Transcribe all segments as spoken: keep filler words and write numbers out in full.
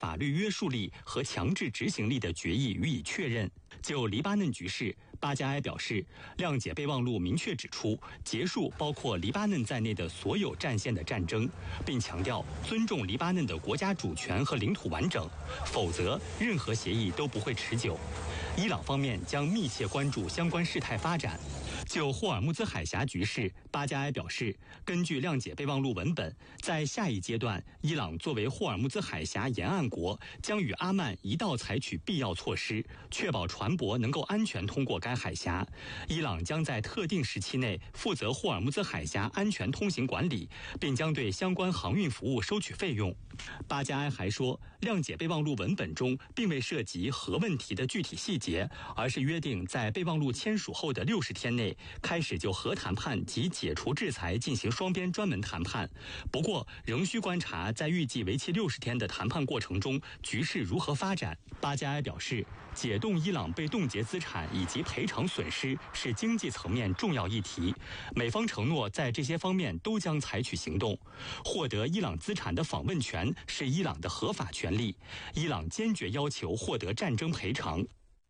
法律约束力和强制执行力的决议予以确认。就黎巴嫩局势，巴加埃表示，谅解备忘录明确指出，结束包括黎巴嫩在内的所有战线的战争，并强调尊重黎巴嫩的国家主权和领土完整，否则任何协议都不会持久。伊朗方面将密切关注相关事态发展。就霍尔木兹海峡局势，巴加埃表示，根据谅解备忘录文本，在下一阶段，伊朗作为霍尔木兹海峡沿岸国，将与阿曼一道采取必要措施，确保船舶能够安全通过该海峡。伊朗将在特定时期内负责霍尔木兹海峡安全通行管理，并将对相关航运服务收取费用。巴加埃还说，谅解备忘录文本中并未涉及核问题的具体细节，而是约定在备忘录签署后的六十天内开始就核谈判及解除制裁进行双边专门谈判。不过，仍需观察在预计为期六十天的谈判过程中局势如何发展。巴加埃表示，解冻伊朗被冻结资产以及赔偿损失是经济层面重要议题，美方承诺在这些方面都将采取行动。获得伊朗资产的访问权是伊朗的合法权利，伊朗坚决要求获得战争赔偿。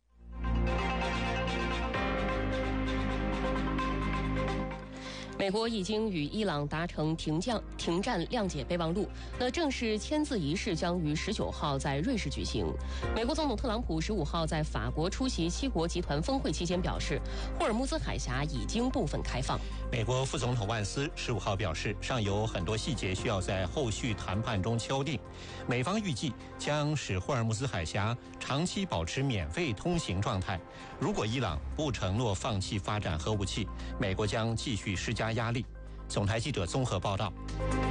美国已经与伊朗达成停降停战谅解备忘录，那正式签字仪式将于十九号在瑞士举行。美国总统特朗普十五号在法国出席七国集团峰会期间表示，霍尔木兹海峡已经部分开放。 美国副总统万斯十五号表示，尚有很多细节需要在后续谈判中敲定。美方预计将使霍尔木兹海峡长期保持免费通行状态。如果伊朗不承诺放弃发展核武器，美国将继续施加压力。总台记者综合报道。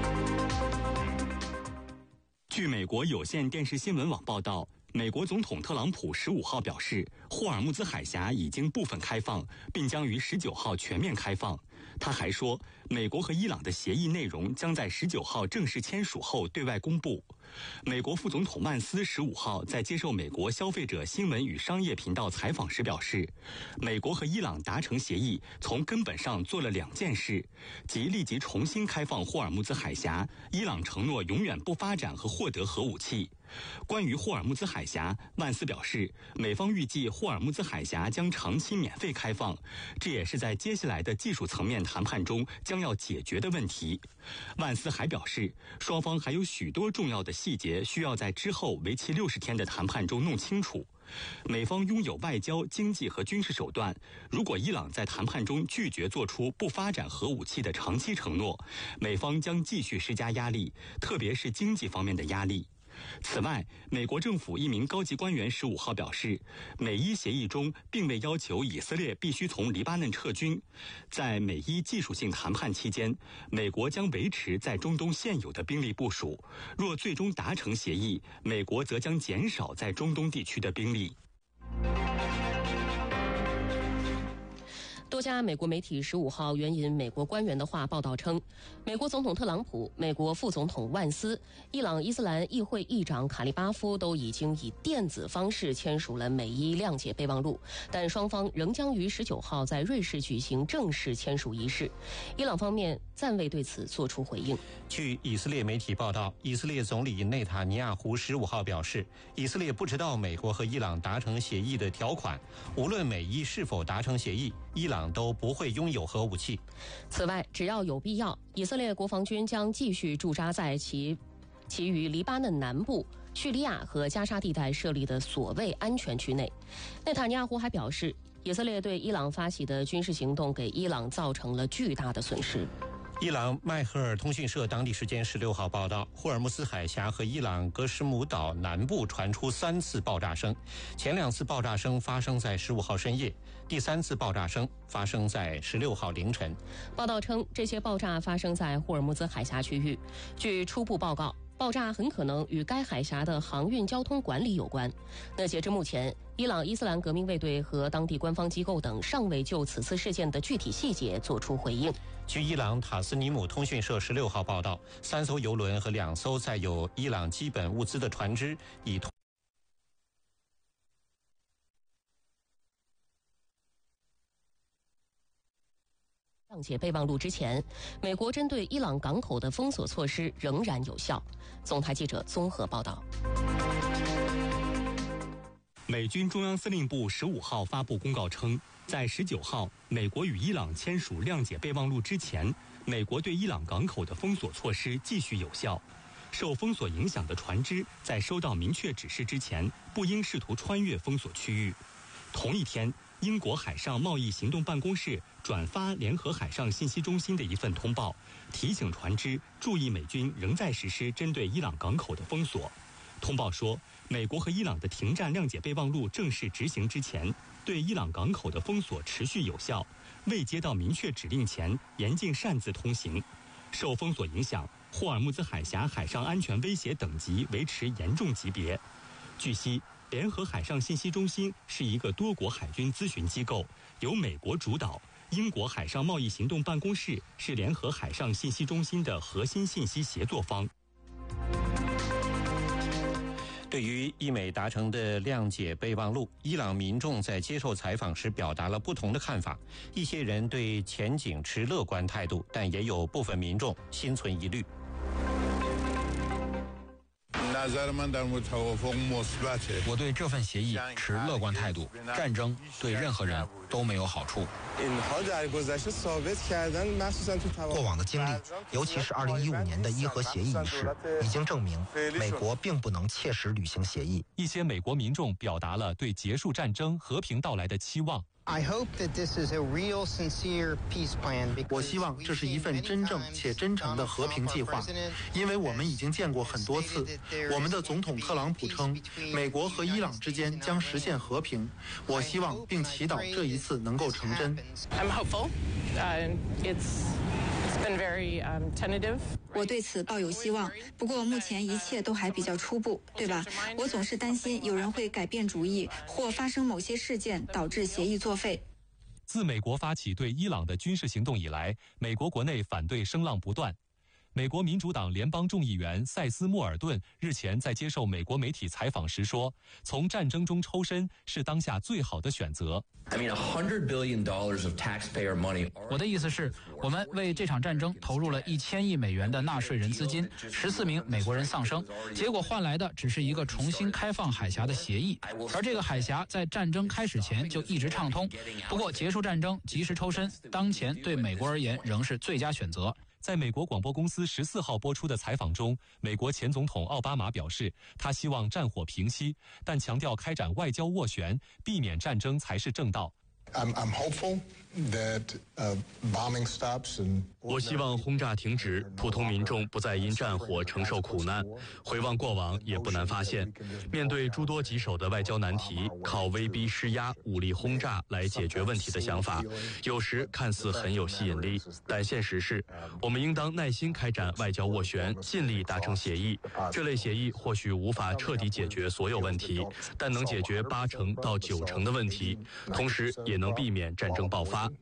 据美国有线电视新闻网报道，美国总统特朗普十五号表示，霍尔木兹海峡已经部分开放，并将于十九号全面开放。他还说，美国和伊朗的协议内容将在十九号正式签署后对外公布。美国副总统万斯十五号在接受美国消费者新闻与商业频道采访时表示，美国和伊朗达成协议，从根本上做了两件事，即立即重新开放霍尔木兹海峡，伊朗承诺永远不发展和获得核武器。关于霍尔木兹海峡，万斯表示，美方预计霍尔木兹海峡将长期免费开放，这也是在接下来的技术层面谈判中将要解决的问题。万斯还表示，双方还有许多重要的细节需要在之后为期六十天的谈判中弄清楚。美方拥有外交、经济和军事手段，如果伊朗在谈判中拒绝做出不发展核武器的长期承诺，美方将继续施加压力，特别是经济方面的压力。此外，美国政府一名高级官员十五号表示，美伊协议中并未要求以色列必须从黎巴嫩撤军。在美伊技术性谈判期间，美国将维持在中东现有的兵力部署。若最终达成协议，美国则将减少在中东地区的兵力。 多家美国媒体十五号援引美国官员的话报道称，美国总统特朗普、美国副总统万斯、伊朗伊斯兰议会议长卡利巴夫都已经以电子方式签署了美伊谅解备忘录，但双方仍将于十九号在瑞士举行正式签署仪式。伊朗方面暂未对此作出回应。 据以色列媒体报道，以色列总理内塔尼亚胡十五号表示，以色列不知道美国和伊朗达成协议的条款，无论美伊是否达成协议，伊朗都不会拥有核武器。 此外，只要有必要，以色列国防军将继续驻扎在其其于黎巴嫩南部、叙利亚和加沙地带设立的所谓安全区内。内塔尼亚胡还表示，以色列对伊朗发起的军事行动给伊朗造成了巨大的损失。 伊朗迈赫尔通讯社当地时间十六号报道，霍尔木斯海峡和伊朗格什姆岛南部传出三次爆炸声，前两次爆炸声发生在十五号深夜，第三次爆炸声发生在十六号凌晨。 报道称，这些爆炸发生在霍尔木兹海峡区域。据初步报告，爆炸很可能与该海峡的航运交通管理有关。那截至目前，伊朗伊斯兰革命卫队和当地官方机构等尚未就此次事件的具体细节作出回应。 据伊朗塔斯尼姆通讯社十六号报道，三艘油轮和两艘载有伊朗基本物资的船只已通谅解备忘录之前，美国针对伊朗港口的封锁措施仍然有效。总台记者综合报道。 美军中央司令部十五号发布公告称，在十九号美国与伊朗签署谅解备忘录之前，美国对伊朗港口的封锁措施继续有效。受封锁影响的船只在收到明确指示之前，不应试图穿越封锁区域。同一天，英国海上贸易行动办公室转发联合海上信息中心的一份通报，提醒船只注意美军仍在实施针对伊朗港口的封锁。通报说，美国和伊朗的停战谅解备忘录正式执行之前，对伊朗港口的封锁持续有效，未接到明确指令前严禁擅自通行。受封锁影响，霍尔木兹海峡海上安全威胁等级维持严重级别。据悉，联合海上信息中心是一个多国海军咨询机构，由美国主导。英国海上贸易行动办公室是联合海上信息中心的核心信息协作方。 对于伊美达成的谅解备忘录，伊朗民众在接受采访时表达了不同的看法。一些人对前景持乐观态度，但也有部分民众心存疑虑。 我对这份协议持乐观态度。战争对任何人都没有好处。 过往的经历，尤其是二零一五年的伊核协议一事，已经证明美国并不能切实履行协议。 一些美国民众表达了对结束战争、和平到来的期望。 我希望这是一份真正且真诚的和平计划，因为我们已经见过很多次。我们的总统特朗普称，美国和伊朗之间将实现和平。我希望并祈祷这一次能够成真。 我对此抱有希望，不过目前一切都还比较初步，对吧？我总是担心有人会改变主意，或发生某些事件导致协议作废。 自美国发起对伊朗的军事行动以来，美国国内反对声浪不断。美国民主党联邦众议员塞斯·莫尔顿日前在接受美国媒体采访时说，从战争中抽身是当下最好的选择。 我的意思是，我们为这场战争投入了一千亿美元的纳税人资金，十四名美国人丧生，结果换来的只是一个重新开放海峡的协议，而这个海峡在战争开始前就一直畅通。不过，结束战争，及时抽身，当前对美国而言仍是最佳选择。在美国广播公司十四号播出的采访中，美国前总统奥巴马表示，他希望战火平息，但强调开展外交斡旋，避免战争才是正道。 I'm, I'm hopeful that, uh, bombing stops and... 我希望轰炸停止，普通民众不再因战火承受苦难。回望过往，也不难发现，面对诸多棘手的外交难题，靠威逼施压、武力轰炸来解决问题的想法，有时看似很有吸引力，但现实是，我们应当耐心开展外交斡旋，尽力达成协议。这类协议或许无法彻底解决所有问题，但能解决八成到九成的问题，同时也能避免战争爆发。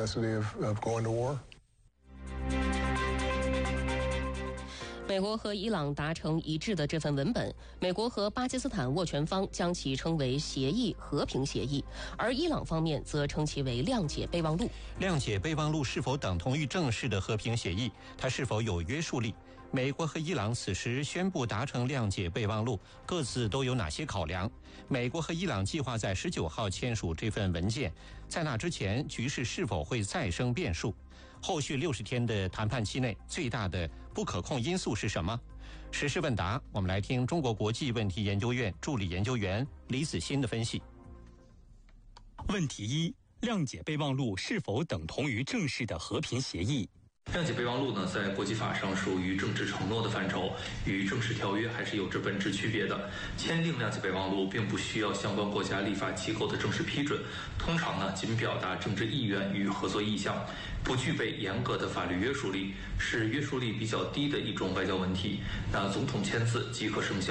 美国和伊朗达成一致的这份文本，美国和巴基斯坦斡旋方将其称为协议和平协议，而伊朗方面则称其为谅解备忘录。 谅解备忘录是否等同于正式的和平协议？它是否有约束力？美国和伊朗此时宣布达成谅解备忘录，各自都有哪些考量？美国和伊朗计划在十九号签署这份文件，在那之前，局势是否会再生变数？后续六十天的谈判期内，最大的不可控因素是什么？时事问答，我们来听中国国际问题研究院助理研究员李子欣的分析。 问题一：谅解备忘录是否等同于正式的和平协议？ 谅解备忘录呢，在国际法上属于政治承诺的范畴，与正式条约还是有着本质区别的。签订谅解备忘录并不需要相关国家立法机构的正式批准，通常呢仅表达政治意愿与合作意向，不具备严格的法律约束力，是约束力比较低的一种外交问题。那总统签字即可生效。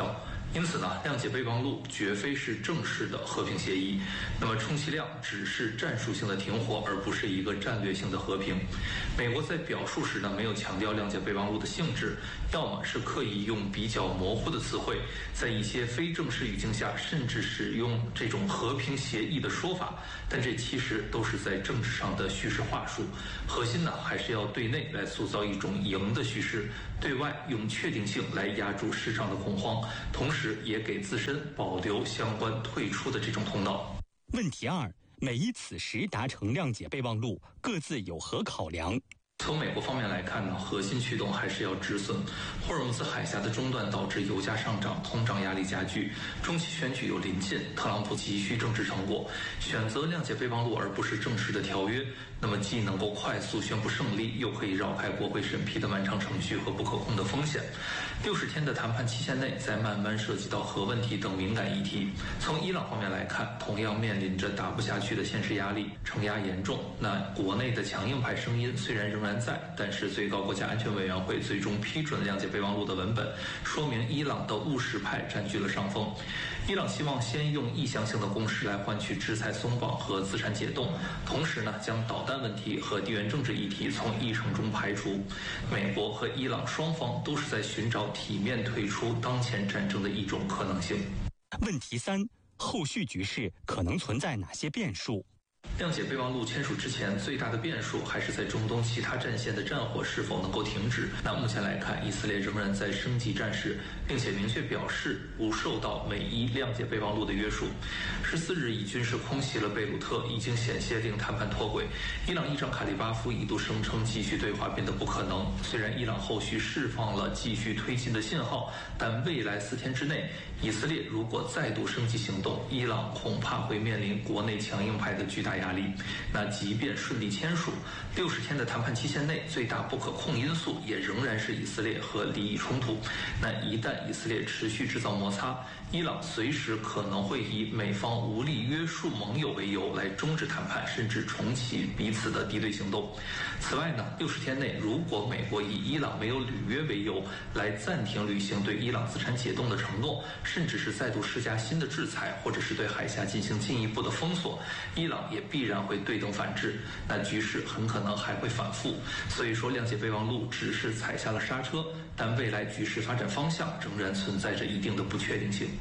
因此呢，谅解备忘录绝非是正式的和平协议，那么充其量只是战术性的停火，而不是一个战略性的和平。美国在表述时呢，没有强调谅解备忘录的性质，要么是刻意用比较模糊的词汇，在一些非正式语境下，甚至使用这种和平协议的说法，但这其实都是在政治上的叙事话术。核心呢，还是要对内来塑造一种赢的叙事，对外用确定性来压住市场的恐慌，同时也给自身保留相关退出的这种通道。 问题二，美伊此时达成谅解备忘录，各自有何考量？ 从美国方面来看呢，核心驱动还是要止损。霍尔木兹海峡的中断导致油价上涨，通胀压力加剧。中期选举又临近，特朗普急需政治成果，选择谅解备忘录而不是正式的条约，那么既能够快速宣布胜利，又可以绕开国会审批的漫长程序和不可控的风险。六十天的谈判期限内，再慢慢涉及到核问题等敏感议题。从伊朗方面来看，同样面临着打不下去的现实压力，承压严重。那国内的强硬派声音虽然仍然在，但是最高国家安全委员会最终批准谅解备忘录的文本，说明伊朗的务实派占据了上风。伊朗希望先用意向性的攻势来换取制裁松绑和资产解冻，同时呢，将导弹问题和地缘政治议题从议程中排除。美国和伊朗双方都是在寻找体面退出当前战争的一种可能性。 问题三，后续局势可能存在哪些变数？ 谅解备忘录签署之前，最大的变数还是在中东其他战线的战火是否能够停止。那目前来看，以色列仍然在升级战事，并且明确表示不受到美伊谅解备忘录的约束。十四日，以军事空袭了贝鲁特，已经险些令谈判脱轨。伊朗议长卡利巴夫一度声称继续对话变得不可能。虽然伊朗后续释放了继续推进的信号，但未来四天之内，以色列如果再度升级行动，伊朗恐怕会面临国内强硬派的巨大压力。那即便顺利签署，六十天的谈判期限内，最大不可控因素也仍然是以色列和利益冲突。那一旦以色列持续制造摩擦，伊朗随时可能会以美方无力约束盟友为由来终止谈判，甚至重启彼此的敌对行动。此外呢，六十天内，如果美国以伊朗没有履约为由来暂停履行对伊朗资产解冻的承诺，甚至是再度施加新的制裁，或者是对海峡进行进一步的封锁，伊朗也必然会对等反制，那局势很可能还会反复。所以说，谅解备忘录只是踩下了刹车，但未来局势发展方向仍然存在着一定的不确定性。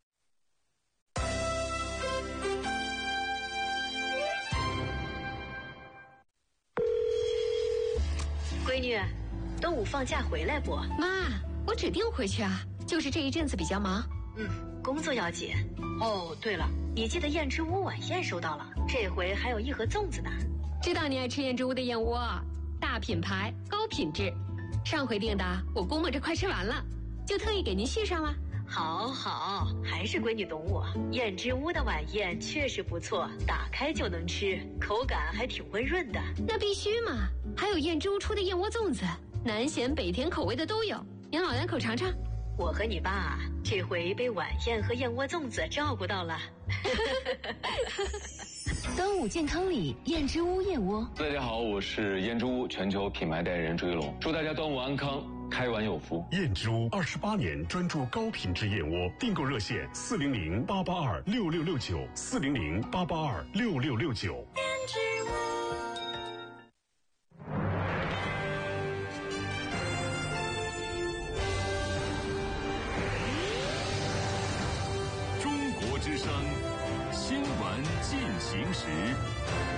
闺女，端午放假回来不？ 妈，我指定回去啊，就是这一阵子比较忙。 嗯，工作要紧。哦，对了，你寄的燕之屋晚宴收到了，这回还有一盒粽子呢。 知道你爱吃燕之屋的燕窝，大品牌，高品质。上回订的，我估摸着快吃完了，就特意给您续上了。 好好，还是闺女懂我。燕之屋的晚宴确实不错，打开就能吃，口感还挺温润的。 那必须嘛！还有燕之屋出的燕窝粽子，南咸北甜口味的都有，您老两口尝尝。 我和你爸这回被晚宴和燕窝粽子照顾到了。 端午健康礼，燕之屋燕窝。 大家好，我是燕之屋全球品牌代言人朱一龙，祝大家端午安康，开碗有福。 燕之屋二十八年专注高品质燕窝，订购热线四零零八八二六六六九四零零八八二六六六九。 燕之屋。 中国之声，新闻进行时。